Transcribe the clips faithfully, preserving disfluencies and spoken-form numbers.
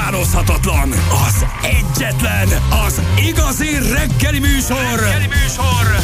utánozhatatlan, az egyetlen, az igazi reggeli műsor, reggeli műsor,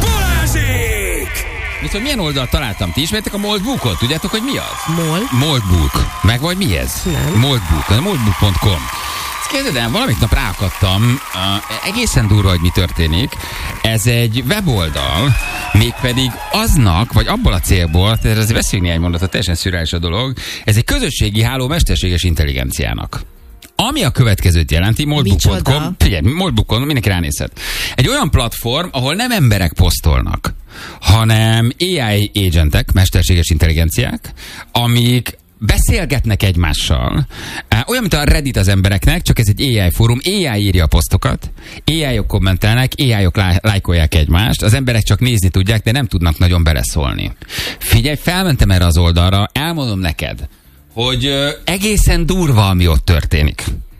Balázsék! Viszont milyen oldalt találtam? Ti ismertek a Moldbookot? Tudjátok, hogy mi az? Mol? Moldbook. Meg vagy mi ez? Nem. Moldbook. moldbook pont com. Ezt képzeld el, valamit nap ráakadtam, uh, egészen durva, hogy mi történik. Ez egy weboldal, mégpedig aznak, vagy abból a célból, tehát azért beszéljünk néhány mondatot, teljesen szürreális a dolog, ez egy közösségi háló mesterséges intelligenciának. Ami a következőt jelenti, moldbook pont com, figyelj, moldbook pont com, mindenki ránézhet. Egy olyan platform, ahol nem emberek posztolnak, hanem á i agentek, mesterséges intelligenciák, amik beszélgetnek egymással. Olyan, mint a Reddit az embereknek, csak ez egy á i fórum. á i írja a posztokat, á i-ok kommentelnek, á i-ok lájkolják egymást, az emberek csak nézni tudják, de nem tudnak nagyon beleszólni. Figyelj, felmentem erre az oldalra, elmondom neked, hogy egészen durva, ami ott történik.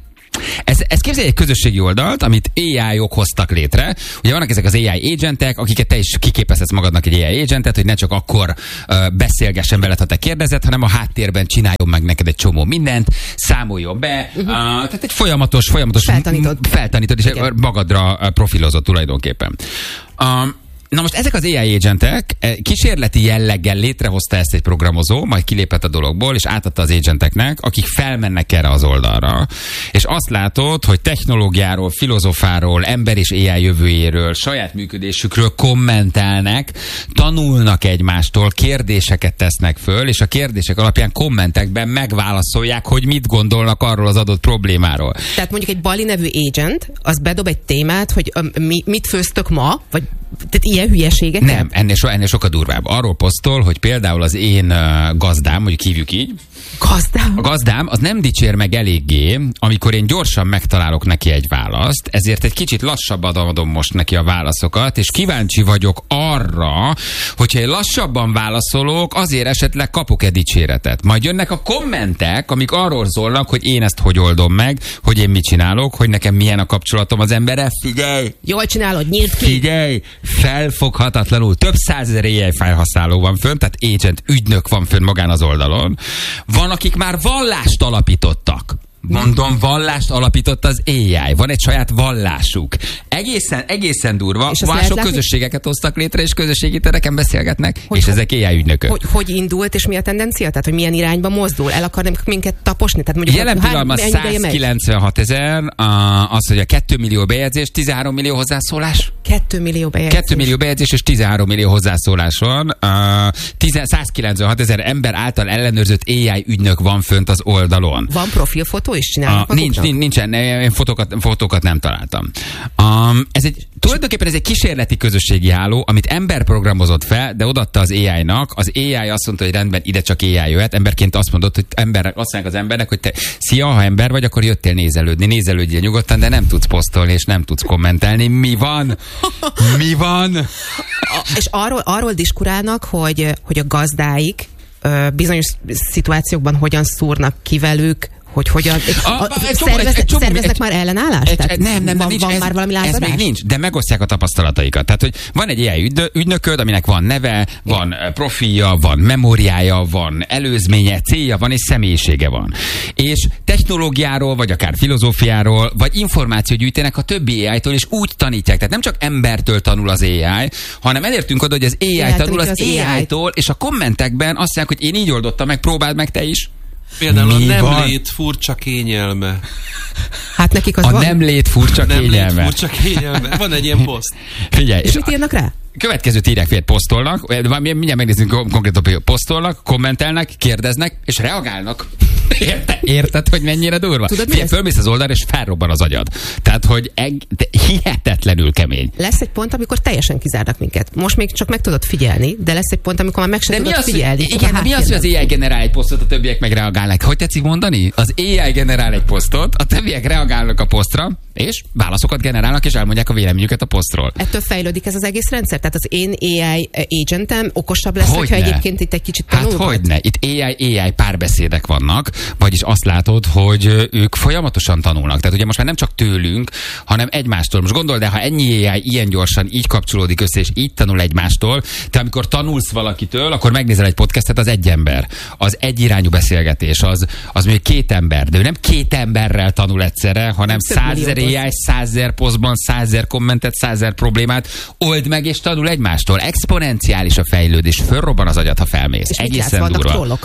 Ez, ez képzelj egy közösségi oldalt, amit á i-ok hoztak létre. Ugye vannak ezek az á i agentek, akiket te is kiképezhetsz magadnak egy á i agentet, hogy ne csak akkor uh, beszélgessen veled, ha te kérdezed, hanem a háttérben csináljon meg neked egy csomó mindent, számoljon be. Uh-huh. Uh, tehát egy folyamatos, folyamatos feltanítod, feltanítod és igen, magadra profilozott tulajdonképpen. Um, Na most ezek az á i agentek kísérleti jelleggel létrehozta ezt egy programozó, majd kilépett a dologból, és átadta az agenteknek, akik felmennek erre az oldalra. És azt látod, hogy technológiáról, filozofáról, ember és á i jövőjéről, saját működésükről kommentelnek, tanulnak egymástól, kérdéseket tesznek föl, és a kérdések alapján kommentekben megválaszolják, hogy mit gondolnak arról az adott problémáról. Tehát mondjuk egy Bali nevű agent, az bedob egy témát, hogy um, mi, mit főztök ma, vagy tehát ilyen hülyeségeket? Nem, ennél, so, ennél sokkal durvább. Arról posztol, hogy például az én uh, gazdám, mondjuk hívjuk így. Gazdám? A gazdám az nem dicsér meg eléggé, amikor én gyorsan megtalálok neki egy választ, ezért egy kicsit lassabban adom most neki a válaszokat, és kíváncsi vagyok arra, hogyha én lassabban válaszolok, azért esetleg kapok-e dicséretet. Majd jönnek a kommentek, amik arról szólnak, hogy én ezt hogy oldom meg, hogy én mit csinálok, hogy nekem milyen a kapcsolatom az emberrel. Figyelj! Jól csinálod, nyílt ki! Figyelj! Felfoghatatlanul több százezer á i felhasználó van fönn, tehát agent ügynök van fönn magán az oldalon. Van, akik már vallást alapítottak. Mondom, vallást alapított az á i. Van egy saját vallásuk. Egészen, egészen durva. Mások közösségeket hoztak létre, és közösségi tereken beszélgetnek, hogy, és ezek á i ügynökök. Hogy, hogy indult, és mi a tendencia? Tehát, hogy milyen irányba mozdul? El akarnak minket taposni? Tehát mondjuk, jelen pillanatban százkilencvenhat ezer, az, hogy a két millió bejegyzés, tizenhárom millió hozzászólás. két millió bejegyzés. két millió bejegyzés és tizenhárom millió hozzászólás van. százkilencvenhat ezer ember által ellenőrzött á i ügynök van fönt az oldalon. Van profilfotó is csinálnak? A, nincs, nincs, nincsen, én fotókat, fotókat nem találtam. Um, ez egy, tulajdonképpen ez egy kísérleti közösségi háló, amit ember programozott fel, de odaadta az á i-nak. Az á i azt mondta, hogy rendben, ide csak á i jöhet. Emberként azt mondott, hogy ember, azt mondják az embernek, hogy te, szia, ha ember vagy, akkor jöttél nézelődni. Nézelődjél nyugodtan, de nem tudsz posztolni, és nem tudsz kommentelni. Mi van? Mi van? A, és arról, arról diskurálnak, hogy, hogy a gazdáik ö, bizonyos szituációkban hogyan szúrnak ki velük, hogy hogyan... A, a, a, szervez, egy, szerveznek egy, már ellenállást? Egy, egy, nem, nem, van, nincs, van ez, már valami lázadás? Ez még nincs, de megosztják a tapasztalataikat. Tehát, hogy van egy á i ügynököd, aminek van neve, van profilja, van memóriája, van előzménye, célja van, és személyisége van. És technológiáról, vagy akár filozófiáról, vagy információt gyűjtenek a többi á i-tól, és úgy tanítják. Tehát nem csak embertől tanul az á i, hanem elértünk oda, hogy az á i tanul az, az á i-tól, és a kommentekben azt mondják, hogy én így oldottam meg, próbáld meg te is. Például mi a nem van? Lét furcsa kényelme. Hát nekik az a van. nem lét furcsa nem kényelme. Nem lét furcsa kényelme. Van egy ilyen poszt. Figyelj. És mit írnak rá? Következőt írják, fél posztolnak, mindjárt megnézzünk konkrét posztolnak, kommentelnek, kérdeznek, és reagálnak. Érted, Érted hogy mennyire durva? Tudod, Figyelj, fölmész az oldalra, és felrobban az agyad. Tehát, hogy eg- hihetetlenül kemény. Lesz egy pont, amikor teljesen kizárnak minket. Most még csak meg tudod figyelni, de lesz egy pont, amikor már meg sem tudod az, figyelni. Igen, de mi az, hogy az á i generál egy posztot, a többiek meg reagálnak? Hogy tetszik mondani? Az á i generál egy posztot, a többiek reagálnak a posztra, és válaszokat generálnak, és elmondják a véleményüket a posztról. Ettől fejlődik ez az egész rendszer? Tehát az én á i agentem okosabb lesz, hogy hogyha egyébként itt egy kicsit tanulgat? Hát hogyne. Itt á i á i párbeszédek vannak, vagyis azt látod, hogy ők folyamatosan tanulnak. Tehát ugye most már nem csak tőlünk, hanem egymástól. Most gondold el, ha ennyi á i ilyen gyorsan így kapcsolódik össze, és így tanul egymástól, te amikor tanulsz valakitől, akkor megnézel egy podcastet, az egy ember. Az egyirányú beszélgetés, az, az még két ember. De ő nem két emberrel tanul egyszerre, hanem százezer á i, százezer posztban, százezer kommentet, százezer problémát old meg, és tanul egymástól. Exponenciális a fejlődés, fölrobban az agyat, ha felmész. És egészen durva. Uh,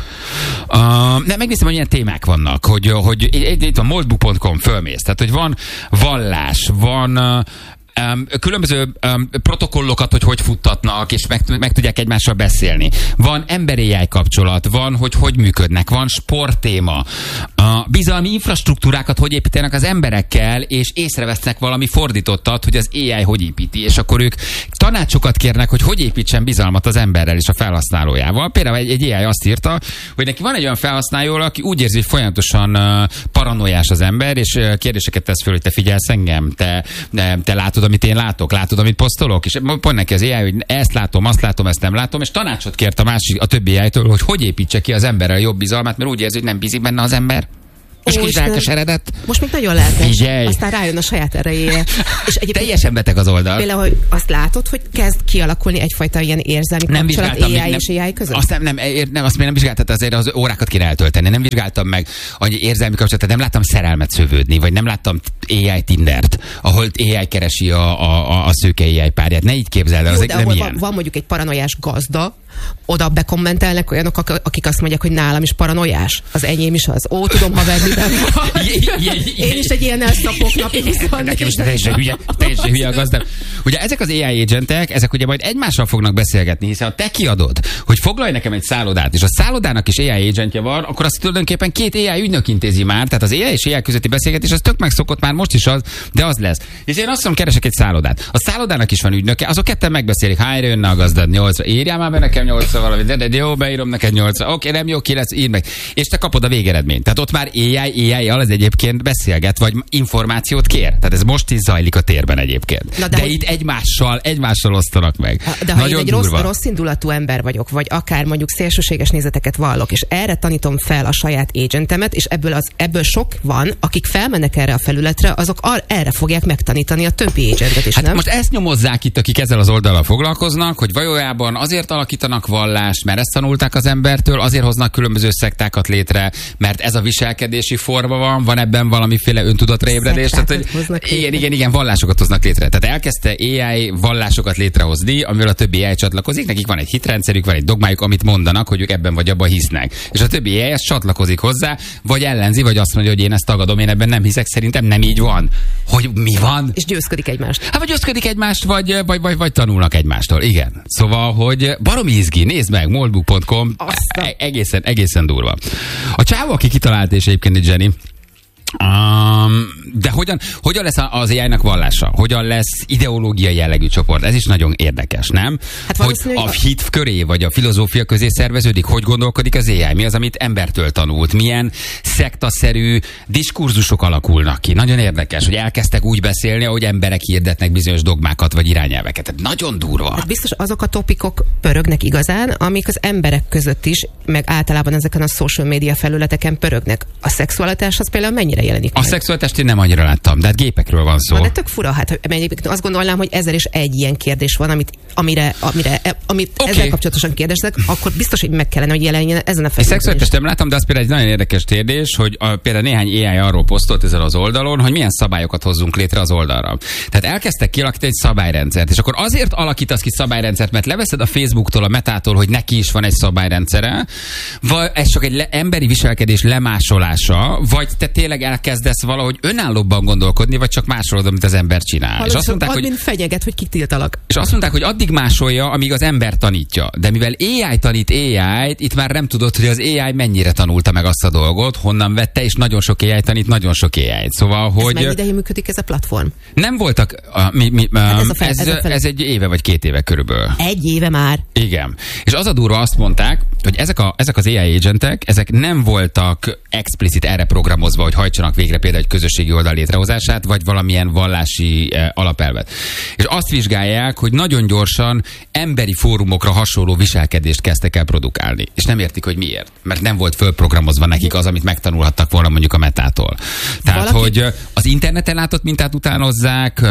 nem, megnéztem, hogy ilyen témák vannak, hogy, hogy itt a moldbook pont com fölmész. Tehát, hogy van vallás, van uh, Um, különböző um, protokollokat, hogy hogy futtatnak, és meg, meg tudják egymással beszélni. Van emberi á i kapcsolat, van, hogy hogy működnek, van sporttéma, uh, bizalmi infrastruktúrákat, hogy építenek az emberekkel, és észrevesznek valami fordítottat, hogy az á i hogy építi, és akkor ők tanácsokat kérnek, hogy hogy építsen bizalmat az emberrel és a felhasználójával. Például egy, egy á i azt írta, hogy neki van egy olyan felhasználó, aki úgy érzi, hogy folyamatosan uh, paranoiás az ember, és uh, kérdéseket tesz föl, hogy te figyelsz engem, te, te, te látod, amit én látok, látod, amit posztolok, és pont neki az á i, hogy ezt látom, azt látom, ezt nem látom, és tanácsot kért a másik, a többi á i-től, hogy hogy építse ki az emberrel jobb bizalmát, mert úgy érzi, hogy nem bízik benne az ember. És kis rákos eredet. Most még nagyon lelkes. Figyelj. Aztán rájön a saját erejére. És teljesen beteg az oldal. Például, hogy azt látod, hogy kezd kialakulni egyfajta ilyen érzelmi nem kapcsolat á i nem, és á i között? Azt nem, nem, nem, azt még nem vizsgáltam, azért az órákat kéne eltölteni. Nem vizsgáltam meg, hogy érzelmi kapcsolatot, nem láttam szerelmet szövődni, vagy nem láttam á i Tindert, ahol á i keresi a, a, a, a szőke á i párját. Ne így képzeld el, az de nem van, ilyen. Van mondjuk egy paranoiás gazda, oda bekommentelnek olyanok, akik azt mondják, hogy nálam is paranoiás. Az enyém is az. Ó, tudom, haver, miben van. Én is egy ilyen elszapok napig viszont. Nekem is teljesen hülye, teljesen hülye a gazdám. Ugye ezek az á i agentek, ezek ugye majd egymással fognak beszélgetni, hiszen ha te kiadod, hogy foglalj nekem egy szállodát, és a szállodának is á i agentje van, akkor azt tulajdonképpen két á i ügynök intézi már, tehát az á i és á i közötti beszélgetés az tök megszokott már most is az, de az lesz. És én azt mondom, keresek egy szállodát. A szállodának is van ügynöke, azok ketten megbeszélik, hányra jönne a gazdad, nyolcra, írjál már be nekem nyolcra valamit, de, de jó, beírom neked nyolcra, oké, nem jó, ki lesz, írd meg. És te kapod a végeredményt. Tehát ott már á i, á i-al az egyébként beszélget, vagy információt kér. Tehát ez most is zajlik a térben egyébként. Na, de de hogy... itt egymással, egymással osztanak meg. De ha én egy rossz, rossz indulatú ember vagyok, vagy akár mondjuk szélsőséges nézeteket vallok, és erre tanítom fel a saját agentemet, és ebből, az, ebből sok van, akik felmennek erre a felületre, azok ar- erre fogják megtanítani a többi agentet is, hát nem? Most ezt nyomozzák itt, akik ezzel az oldalal foglalkoznak, hogy valójában azért alakítanak vallást, mert ezt tanulták az embertől, azért hoznak különböző szektákat létre, mert ez a viselkedési forma van, van ebben valamiféle öntudatra ébredés. Tehát, hogy igen, igen, igen, vallásokat hoznak létre. Tehát elkezdte á i vallásokat létrehozni, amivel a többi á i csatlakozik, nekik van egy hitrendszerük, van egy dogmájuk, amit mondanak, hogy ők ebben vagy abban hisznek. És a többi á i ezt csatlakozik hozzá, vagy ellenzi, vagy azt mondja, hogy én ezt tagadom, én ebben nem hiszek, szerintem nem így van. Hogy mi van? És győzködik egymást. Hát vagy győzködik egymást, vagy, vagy, vagy, vagy tanulnak egymástól. Igen. Szóval, hogy baromi izgi, nézd meg, moldbook pont com, egészen, egészen durva. A csávó, aki kitalált, és egyébként egy zseni, Um, de hogyan, hogyan lesz az á i-nak vallása? Hogyan lesz ideológiai jellegű csoport? Ez is nagyon érdekes, nem? Hát hogy a hit köré, vagy a filozófia közé szerveződik? Hogy gondolkodik az á i? Mi az, amit embertől tanult? Milyen szektaszerű diskurzusok alakulnak ki? Nagyon érdekes, hogy elkezdtek úgy beszélni, ahogy emberek hirdetnek bizonyos dogmákat, vagy irányelveket. Tehát nagyon durva. Hát biztos azok a topikok pörögnek igazán, amik az emberek között is, meg általában ezeken a social media felületeken pörögnek. A szexualitás az például mennyire jelenik a meg? Szexualitást én nem annyira láttam, de hát gépekről van szó. Na, de tök fura, hát azt gondolnám, hogy ezzel is egy ilyen kérdés van, amit, amire, amire, amit okay. ezzel kapcsolatosan kérdeztek, akkor biztos, hogy meg kellene, hogy jelenjen ezen a felületen. Szexualitást nem láttam, de az például egy nagyon érdekes kérdés, hogy a, például néhány á i arról posztolt ezen az oldalon, hogy milyen szabályokat hozzunk létre az oldalra. Tehát elkezdtek kialakítani egy szabályrendszert, és akkor azért alakítasz ki szabályrendszert, mert leveszed a Facebooktól, a Metától, hogy neki is van egy szabályrendszere, vagy ez csak egy le, emberi viselkedés lemásolása, vagy te tényleg elkezdesz valahogy önállóbban gondolkodni, vagy csak másolod, amit az ember csinál. Hallod, és azt mondták, hogy fenyeget, hogy kitiltalak. És azt mondták, hogy addig másolja, amíg az ember tanítja. De mivel á i tanít á i-t, itt már nem tudod, hogy az á i mennyire tanulta meg azt a dolgot, honnan vette, és nagyon sok á i tanít nagyon sok á i-t. Szóval, hogy... Ez mennyi ideig működik ez a platform? Nem voltak... A, mi, mi, hát ez, a fel, ez, ez, a fel... ez egy éve vagy két éve körülbelül. Egy éve már? Igen. És az a durva, azt mondták, hogy ezek, a, ezek az á i agentek, ezek nem voltak explicit erre programozva, hogy hajtsanak végre például egy közösségi oldal létrehozását, vagy valamilyen vallási uh, alapelvet. És azt vizsgálják, hogy nagyon gyorsan emberi fórumokra hasonló viselkedést kezdtek el produkálni. És nem értik, hogy miért. Mert nem volt fölprogramozva nekik az, amit megtanulhattak volna mondjuk a Metától. Tehát, Valaki... hogy az interneten látott mintát utánozzák,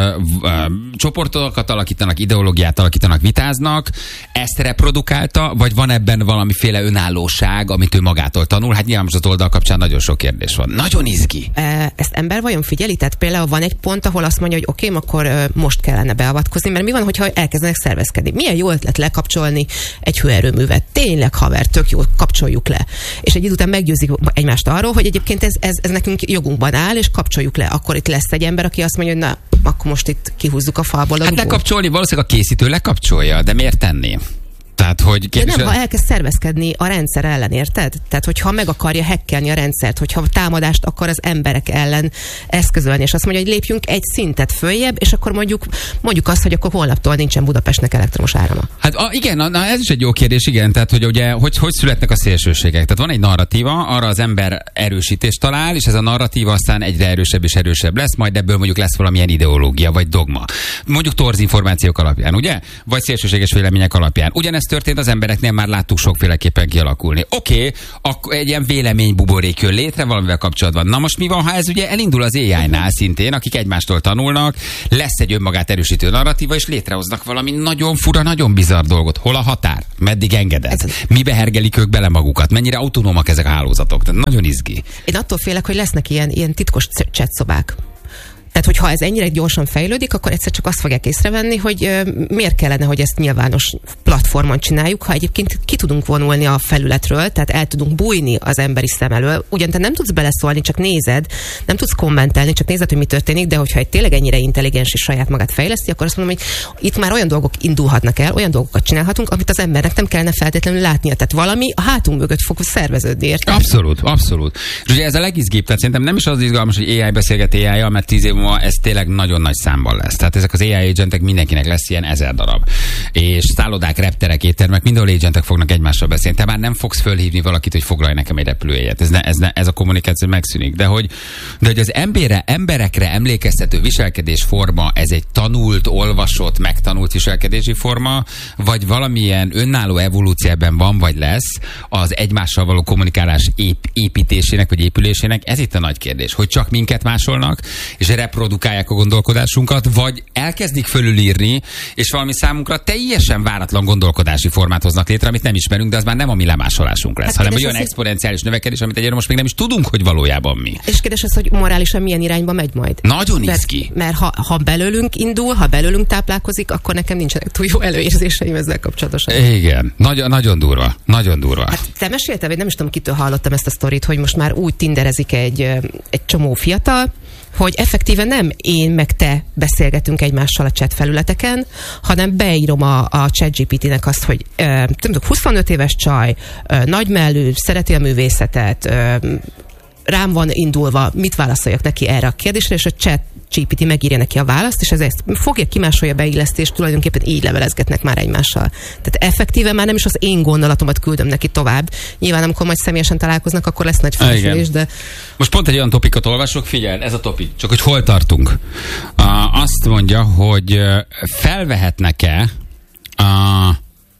csoportokat alakítanak, ideológiát alakítanak, vitáznak, ezt reprodukálta, vagy van ebben valamiféle önállóság, amit ő magától tanul? Hát nyilván most az oldal kapcsán nagyon sok kérdés van. Nagyon izgi. Ezt ember vajon figyeli? Tehát például van egy pont, ahol azt mondja, hogy oké, okay, akkor most kellene beavatkozni, mert mi van, hogyha elkezdenek szervezkedni? Milyen jó ötlet lekapcsolni egy hőerőművet? Tényleg, haver, tök jó, kapcsoljuk le. És egy idő után meggyőzik egymást arról, hogy egyébként ez, ez, ez nekünk jogunkban áll, és kapcsoljuk le. Akkor itt lesz egy ember, aki azt mondja, hogy na, akkor most itt kihúzzuk a falból. Hát lekapcsolni valószínűleg a készítő lekapcsolja, de miért tenni? Tehát, hogy de nem, ha elkezd szervezkedni a rendszer ellen, érted? Tehát, hogyha meg akarja hekkelni a rendszert, hogyha támadást akar az emberek ellen eszközölni, és azt mondja, hogy lépjünk egy szintet följebb, és akkor mondjuk, mondjuk azt, hogy akkor holnaptól nincsen Budapestnek elektromos árama. Hát a, igen, na, na, ez is egy jó kérdés, igen, tehát, hogy ugye, hogy, hogy születnek a szélsőségek. Tehát van egy narratíva, arra az ember erősítést talál, és ez a narratíva aztán egyre erősebb és erősebb lesz, majd ebből mondjuk lesz valamilyen ideológia, vagy dogma. Mondjuk torz információk alapján, ugye? Vagy szélsőséges vélemények alapján. Ugyanezt történt az embereknél, már láttuk sokféleképpen kialakulni. Oké, okay, akkor egy ilyen véleménybuborék jön létre valamivel kapcsolatban. Na most mi van, ha ez ugye elindul az á í-nál szintén, akik egymástól tanulnak, lesz egy önmagát erősítő narratíva, és létrehoznak valami nagyon fura, nagyon bizarr dolgot. Hol a határ? Meddig engedett? Mibe hergelik ők bele magukat? Mennyire autonómak ezek a hálózatok? Tehát nagyon izgi. Én attól félek, hogy lesznek ilyen, ilyen titkos chatszobák. Tehát, hogyha ez ennyire gyorsan fejlődik, akkor egyszer csak azt fogják észrevenni, hogy ö, miért kellene, hogy ezt nyilvános platformon csináljuk, ha egyébként ki tudunk vonulni a felületről, tehát el tudunk bújni az emberi szem elől. Ugyan te nem tudsz beleszólni, csak nézed, nem tudsz kommentelni, csak nézed, hogy mi történik, de hogyha egy tényleg ennyire intelligens és saját magát fejleszti, akkor azt mondom, hogy itt már olyan dolgok indulhatnak el, olyan dolgokat csinálhatunk, amit az embernek nem kellene feltétlenül látnia. Tehát valami a hátunk mögött fog szerveződni, érted? Abszolút, abszolút. És ugye ez a legizgébb, tehát szerintem nem is az izgalmas, hogy á í beszélget á í-jal, mert tíz év ez tényleg nagyon nagy számban lesz. Tehát ezek az á í agentek mindenkinek lesz ilyen ezer darab. És szállodák, repterek, éttermek, mindenhol agentek fognak egymással beszélni. Te már nem fogsz fölhívni valakit, hogy foglalj nekem egy repülőjegyet. Ez, ne, ez, ne, ez a kommunikáció megszűnik. De hogy, de hogy az emberre, emberekre emlékeztető viselkedés forma, ez egy tanult, olvasott, megtanult viselkedési forma, vagy valamilyen önálló evolúcióban van, vagy lesz az egymással való kommunikálás ép, építésének, vagy épülésének. Ez itt a nagy kérdés. Hogy csak minket másolnak, és reprodukálják a gondolkodásunkat, vagy elkezdik fölülírni, és valami számunkra teljesen váratlan gondolkodási formát hoznak létre, amit nem ismerünk, de az már nem a mi lemásolásunk lesz, hát hanem olyan exponenciális növekedés, amit egyébként most még nem is tudunk, hogy valójában mi. És kérdés az, hogy morálisan milyen irányba megy majd. Nagyon izgi. Mert, mert ha, ha belőlünk indul, ha belőlünk táplálkozik, akkor nekem nincsenek túl jó előérzéseim ezzel kapcsolatosan. Igen, nagyon, nagyon durva. Nagyon durva. Hát te mesélted, vagy nem is tudom, kitől hallottam ezt a sztorit, hogy most már úgy tinderezik egy, egy csomó fiatal, hogy effektíve nem én meg te beszélgetünk egymással a chat felületeken, hanem beírom a, a ChatGPT-nek azt, hogy e, tudom, huszonöt éves csaj, e, nagymellű, szereti a művészetet, e, rám van indulva, mit válaszoljak neki erre a kérdésre, és a chat gé pé té megírja neki a választ, és ezért fogja, kimásolja, beilleszti, és tulajdonképpen így levelezgetnek már egymással. Tehát effektíve már nem is az én gondolatomat küldöm neki tovább. Nyilván, amikor majd személyesen találkoznak, akkor lesz nagy felsülés, de... Most pont egy olyan topikot olvasok, figyelj, ez a topik, csak hogy hol tartunk. Uh, azt mondja, hogy felvehetnek-e uh,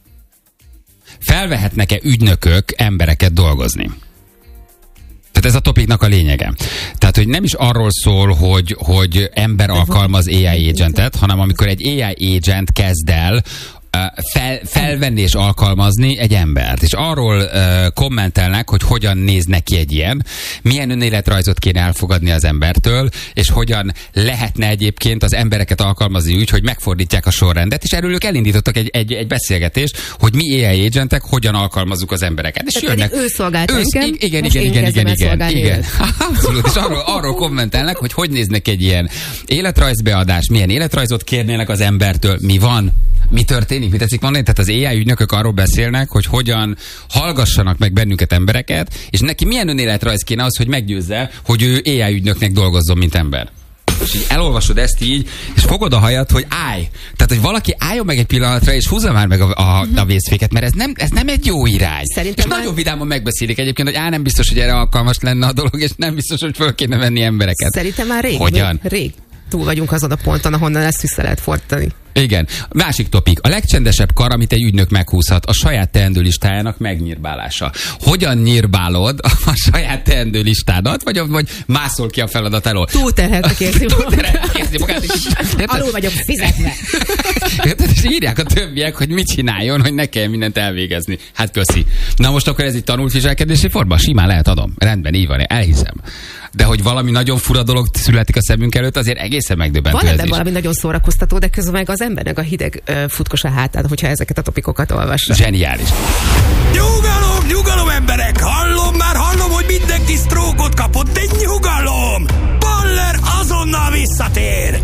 felvehetnek-e ügynökök embereket dolgozni? Tehát ez a topiknak a lényege. Tehát, hogy nem is arról szól, hogy, hogy ember alkalmaz á í agentet, hanem amikor egy á í agent kezd el Fel, felvenni és alkalmazni egy embert. És arról uh, kommentelnek, hogy hogyan néz neki egy ilyen, milyen önéletrajzot kéne elfogadni az embertől, és hogyan lehetne egyébként az embereket alkalmazni úgy, hogy megfordítják a sorrendet, és erről ők elindítottak egy, egy, egy beszélgetést, hogy mi á í agentek hogyan alkalmazzuk az embereket. És tehát jönnek, ő szolgált ősz, engem, igen, igen, igen, igen, igen, igen. Abszolút, és arról, arról kommentelnek, hogy hogy néznek egy ilyen életrajzbeadás, milyen életrajzot kérnének az embertől, mi van, mi történik, mit tetszik mondani? Tehát az á í ügynökök arról beszélnek, hogy hogyan hallgassanak meg bennünket embereket, és neki milyen önéletrajz kéne az, hogy meggyőzze, hogy ő á í ügynöknek dolgozzon, mint ember. És így elolvasod ezt így, és fogod a hajat, hogy állj. Tehát, hogy valaki álljon meg egy pillanatra, és húzza már meg a, a, uh-huh. a vészféket, mert ez nem, ez nem egy jó irány. Szerintem és már... nagyon vidáman megbeszélik egyébként, hogy á, nem biztos, hogy erre alkalmas lenne a dolog, és nem biztos, hogy föl kéne venni embereket. Szerintem már rég. Hogyan? Rég túl vagyunk azon a ponton, ahonnan ezt vissza lehet fordítani. Igen. Másik topik. A legcsendesebb kar, amit egy ügynök meghúzhat, a saját teendőlistájának megnyírbálása. Hogyan nyírbálod a saját teendőlistádat, vagy, vagy mászol ki a feladat elől? Túlterheltek érzi magát. Alul vagyok fizetve. És írják a többiek, hogy mit csináljon, hogy ne kell mindent elvégezni. Hát köszi. Na most akkor ez egy tanult viselkedési forma? Simán lehet, adom. Rendben, így van, elhiszem. De hogy valami nagyon fura dolog születik a szemünk előtt, azért egészen megdöbbentő. Van ebben valami nagyon szórakoztató, de közben meg az embernek a hideg ö, futkos a hátán, hogyha ezeket a topikokat olvassa. Zseniális. Nyugalom, nyugalom emberek! Hallom, már hallom, hogy mindenki sztrókot kapott, de nyugalom! Baller azonnal visszatér!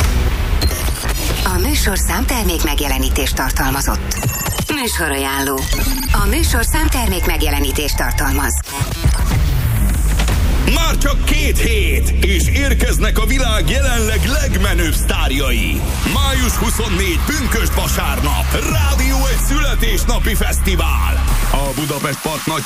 A műsor számtermék megjelenítést tartalmazott. Műsorajánló. A műsor számtermék megjelenítést tartalmaz. Már csak két hét, és érkeznek a világ jelenleg legmenőbb sztárjai. május huszonnégy pünkösd vasárnap. Rádió egy születésnapi fesztivál. A Budapest Park nagy